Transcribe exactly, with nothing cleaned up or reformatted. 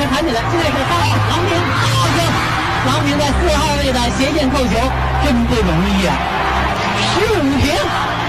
面弹起来，现在是发郎平，好球！郎平在四号位的斜线扣球，真不容易啊！十五平。